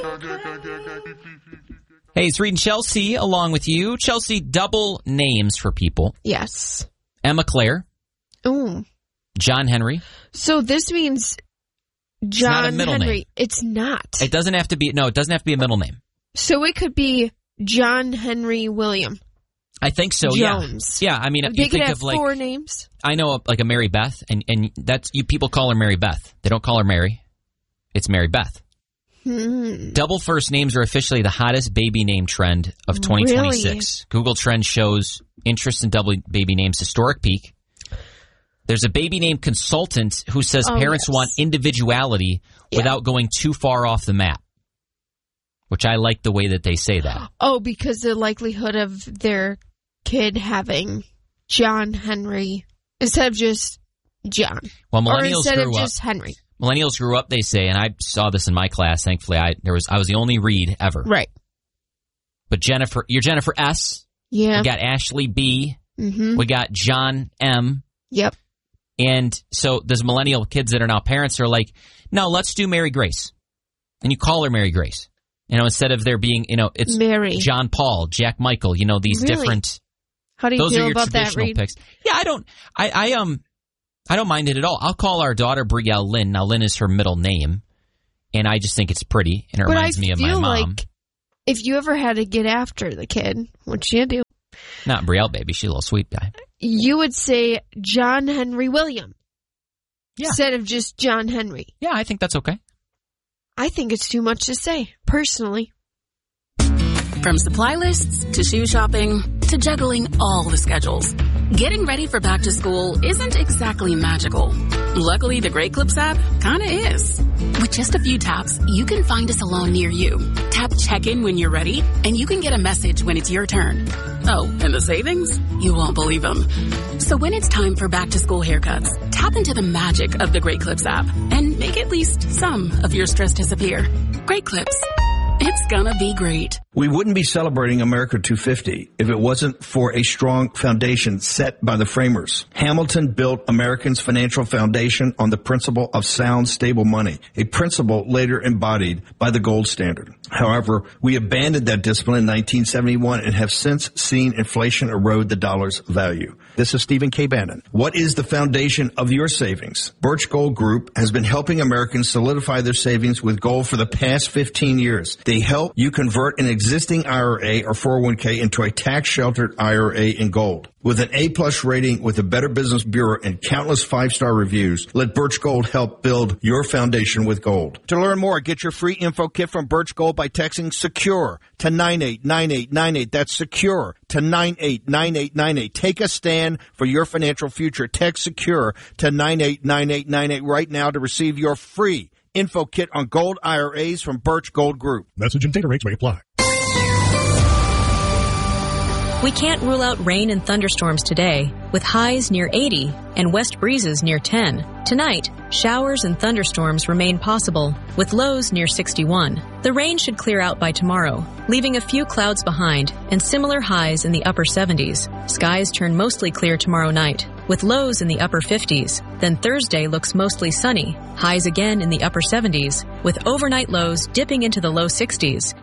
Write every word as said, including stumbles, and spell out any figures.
Hey, it's Reed and Chelsea along with you. Chelsea, double names for people. Yes. Emma Claire. Ooh. John Henry. So this means John it's not a middle Henry. Name. It's not. It doesn't have to be, no, it doesn't have to be a middle name. So it could be John Henry William. I think so, Jones. yeah. Yeah, I mean, They you could think have of like, four names. I know like a Mary Beth, and, and that's, you people call her Mary Beth. They don't call her Mary. It's Mary Beth. Hmm. Double first names are officially the hottest baby name trend of twenty twenty-six. Really? Google Trends shows interest in double baby names historic peak. There's a baby name consultant who says Oh, parents yes. want individuality Yeah. without going too far off the map, which I like the way that they say that. Oh, because the likelihood of their kid having John Henry instead of just John. Well, Or millennials instead of grew up. just Henry. Millennials grew up, they say, and I saw this in my class. Thankfully, I there was I was the only Reed ever. Right. But Jennifer, you're Jennifer S. Yeah. We got Ashley B. Mm-hmm. We got John M. Yep. And so those millennial kids that are now parents are like, no, let's do Mary Grace. And you call her Mary Grace. You know, instead of there being, you know, it's Mary. John Paul, Jack Michael, you know, these Really? different. How do you Those feel are your about that, traditional Reed? picks. Yeah, I don't, I, I, um, I don't mind it at all. I'll call our daughter Brielle Lynn. Now, Lynn is her middle name. And I just think it's pretty. And it But reminds I me of my feel mom. like if you ever had to get after the kid, which you do, Not Brielle, baby. She's a little sweet guy. you would say John Henry William Yeah. instead of just John Henry. Yeah, I think that's okay. I think it's too much to say, personally. From supply lists to shoe shopping to juggling all the schedules, getting ready for back to school isn't exactly magical. Luckily, the Great Clips app kinda is. With just a few taps, you can find a salon near you. Tap check-in when you're ready, and you can get a message when it's your turn. Oh, and the savings? You won't believe them. So when it's time for back to school haircuts, tap into the magic of the Great Clips app and make at least some of your stress disappear. Great Clips. It's gonna be great. We wouldn't be celebrating America two fifty if it wasn't for a strong foundation set by the framers. Hamilton built Americans' financial foundation on the principle of sound, stable money, a principle later embodied by the gold standard. However, we abandoned that discipline in nineteen seventy-one and have since seen inflation erode the dollar's value. This is Stephen K. Bannon. What is the foundation of your savings? Birch Gold Group has been helping Americans solidify their savings with gold for the past fifteen years. They help you convert an existing I R A or four oh one k into a tax-sheltered I R A in gold. With an A-plus rating with the Better Business Bureau and countless five-star reviews, let Birch Gold help build your foundation with gold. To learn more, get your free info kit from Birch Gold by texting SECURE to nine eight nine eight nine eight. That's SECURE to nine eight nine eight nine eight. Take a stand for your financial future. Text SECURE to nine eight nine eight nine eight right now to receive your free info kit on gold I R As from Birch Gold Group. Message and data rates may apply. We can't rule out rain and thunderstorms today, with highs near eighty and west breezes near ten. Tonight, showers and thunderstorms remain possible, with lows near sixty-one. The rain should clear out by tomorrow, leaving a few clouds behind and similar highs in the upper seventies. Skies turn mostly clear tomorrow night, with lows in the upper fifties. Then Thursday looks mostly sunny, highs again in the upper seventies, with overnight lows dipping into the low sixties.